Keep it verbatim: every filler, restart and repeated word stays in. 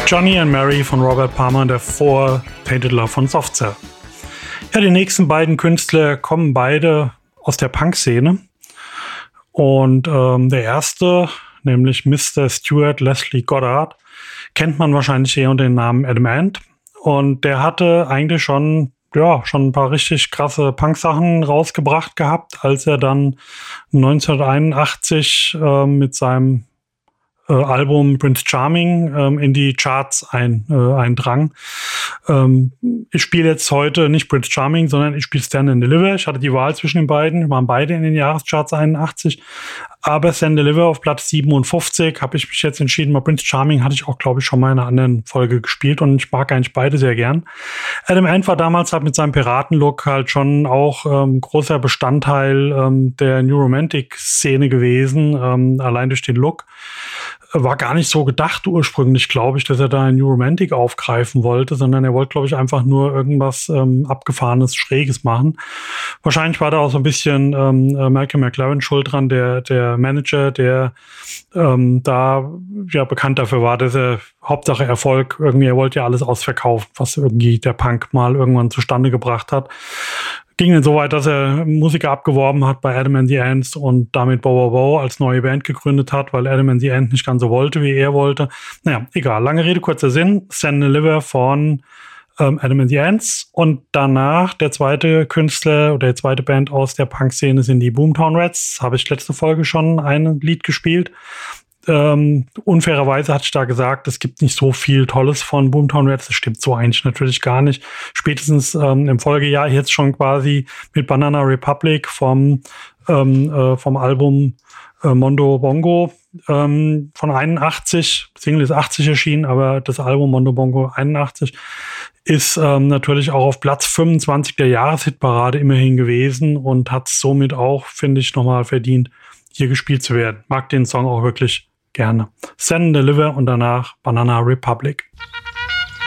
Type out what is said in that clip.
Johnny and Mary von Robert Palmer, der vor Tainted Love von Soft Cell. Ja, die nächsten beiden Künstler kommen beide aus der Punk-Szene. Und ähm, der erste, nämlich Mister Stuart Leslie Goddard, kennt man wahrscheinlich eher unter dem Namen Adam Ant. Und der hatte eigentlich schon, ja, schon ein paar richtig krasse Punk-Sachen rausgebracht gehabt, als er dann neunzehnhunderteinundachtzig äh, mit seinem Äh, Album Prince Charming ähm, in die Charts ein, äh, eindrang. Ähm, ich spiele jetzt heute nicht Prince Charming, sondern ich spiele Stand and Deliver. Ich hatte die Wahl zwischen den beiden, waren beide in den Jahrescharts einundachtzig. Aber Stand and Deliver auf Platz siebenundfünfzig habe ich mich jetzt entschieden. Bei Prince Charming hatte ich auch, glaube ich, schon mal in einer anderen Folge gespielt und ich mag eigentlich beide sehr gern. Adam Ant war damals halt mit seinem Piratenlook halt schon auch ähm, großer Bestandteil ähm, der New Romantic-Szene gewesen, ähm, allein durch den Look. War gar nicht so gedacht ursprünglich, glaube ich, dass er da ein New Romantic aufgreifen wollte, sondern er wollte, glaube ich, einfach nur irgendwas ähm, Abgefahrenes, Schräges machen. Wahrscheinlich war da auch so ein bisschen ähm, Malcolm McLaren schuld dran, der, der Manager, der ähm, da ja bekannt dafür war, dass er Hauptsache Erfolg, irgendwie, er wollte ja alles ausverkaufen, was irgendwie der Punk mal irgendwann zustande gebracht hat. Ging dann so weit, dass er Musiker abgeworben hat bei Adam and the Ants und damit Bow Wow Wow als neue Band gegründet hat, weil Adam and the Ants nicht ganz so wollte, wie er wollte. Naja, egal. Lange Rede, kurzer Sinn. Stand and Deliver von ähm, Adam and the Ants. Und danach der zweite Künstler oder die zweite Band aus der Punk-Szene sind die Boomtown Rats. Habe ich letzte Folge schon ein Lied gespielt. Ähm, unfairerweise hatte ich da gesagt, es gibt nicht so viel Tolles von Boomtown Rats. Das stimmt so eigentlich natürlich gar nicht. Spätestens ähm, im Folgejahr jetzt schon quasi mit Banana Republic vom, ähm, äh, vom Album äh, Mondo Bongo ähm, von einundachtzig. Single ist achtzig erschienen, aber das Album Mondo Bongo einundachtzig ist ähm, natürlich auch auf Platz fünfundzwanzig der Jahreshitparade immerhin gewesen und hat somit auch, finde ich, nochmal verdient, hier gespielt zu werden. Mag den Song auch wirklich gerne. Stand and Deliver und danach Banana Republic.